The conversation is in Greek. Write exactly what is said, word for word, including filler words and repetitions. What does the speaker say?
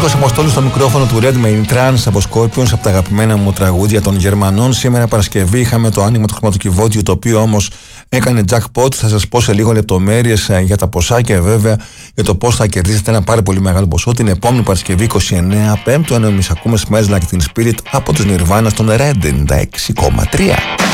Νίκος Αποστόλου στο μικρόφωνο του Red Main Trans από Scorpions, από τα αγαπημένα μου τραγούδια των Γερμανών. Σήμερα Παρασκευή είχαμε το άνοιγμα του χρηματοκιβώτιου, το οποίο όμως έκανε jackpot. Θα σας πω σε λίγο λεπτομέρειες για τα ποσά και βέβαια για το πώς θα κερδίσετε ένα πάρα πολύ μεγάλο ποσό την επόμενη Παρασκευή είκοσι εννέα Πέμπτου, ενώ εμείς ακούμε Smells Like Teen Spirit από τους Nirvana στον Red ενενήντα έξι κόμμα τρία.